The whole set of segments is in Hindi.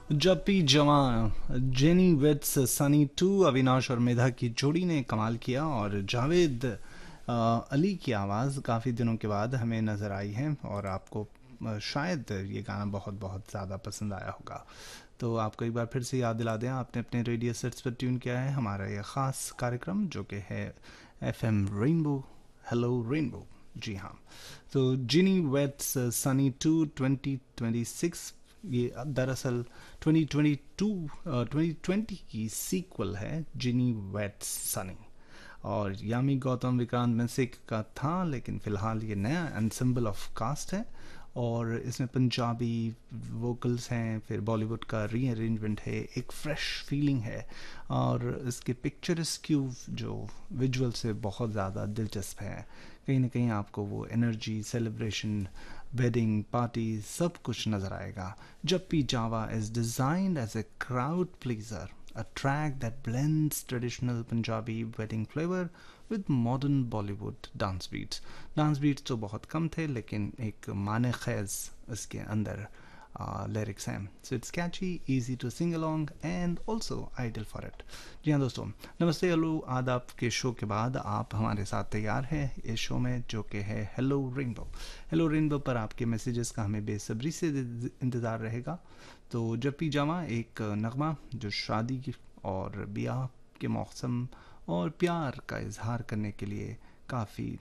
जब भी जवां, jenny wits, Sunny to, Avinash और मेधा की जोड़ी ने कमाल किया और जावेद अली की आवाज़ काफ़ी दिनों के बाद हमें नज़र आई है और आपको शायद ये गाना बहुत बहुत ज़्यादा पसंद आया होगा। तो आपको एक बार फिर से याद दिला दें, आपने अपने रेडियो सेट्स पर ट्यून किया है हमारा यह ख़ास कार्यक्रम जो कि है एफएम रेनबो, हेलो रेनबो। जी हाँ। तो जिनी वेट्स सनी टू 2026, ये दरअसल 2022 2020 की सीक्वल है जिनी वेट्स सनी। और यामी गौतम विक्रांत मिसिक का था, लेकिन फ़िलहाल ये नया एनसेम्बल ऑफ कास्ट है और इसमें पंजाबी वोकल्स हैं, फिर बॉलीवुड का रीअरेंजमेंट है, एक फ्रेश फीलिंग है और इसके पिक्चरस्क्यू जो विजुअल से बहुत ज़्यादा दिलचस्प है। कहीं ना कहीं आपको वो एनर्जी, सेलिब्रेशन, वेडिंग पार्टी सब कुछ नज़र आएगा। जब भी जावा is designed as a crowd pleaser, a track that blends traditional Punjabi wedding flavor with modern Bollywood dance beats. Dance beats तो बहुत कम थे, लेकिन एक माने खैज इसके अंदर लिरिक्स हैं। So it's Kainchi, easy to sing along and also ideal for it. जी हाँ दोस्तों, नमस्ते, हेलो, आदाब के शो के बाद आप हमारे साथ तैयार हैं इस शो में जो कि है हेलो रेनबो। हेलो रेनबो पर आपके मैसेजेस का हमें बेसब्री से इंतज़ार रहेगा। तो जब भी जावा एक नगमा जो शादी और ब्याह के मौसम और प्यार का इजहार करने के लिए काफ़ी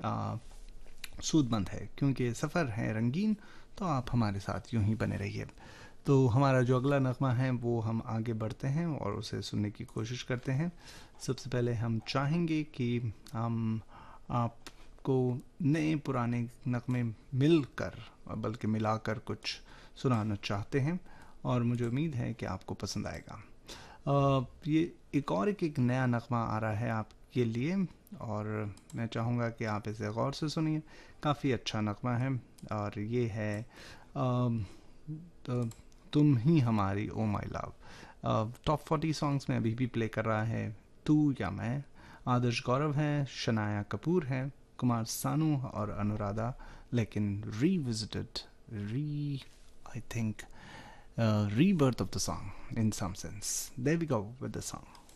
सूदमंद है, क्योंकि सफ़र है रंगीन। तो आप हमारे साथ यूं ही बने रहिए। तो हमारा जो अगला नगमा है वो हम आगे बढ़ते हैं और उसे सुनने की कोशिश करते हैं। सबसे पहले हम चाहेंगे कि हम आपको नए पुराने नगमे मिलकर, बल्कि मिलाकर कुछ सुनाना चाहते हैं और मुझे उम्मीद है कि आपको पसंद आएगा। ये एक नया नगमा आ रहा है आपके लिए और मैं चाहूँगा कि आप इसे गौर से सुनिए। काफ़ी अच्छा नगमा है और ये है तो तुम ही हमारी ओ माई लव। टॉप 40 सॉन्ग्स में अभी भी प्ले कर रहा है तू या मैं। आदर्श गौरव है, शनाया कपूर है, कुमार सानू और अनुराधा, लेकिन रीविजिटेड, री I think rebirth of the song in some sense. There we go with the song.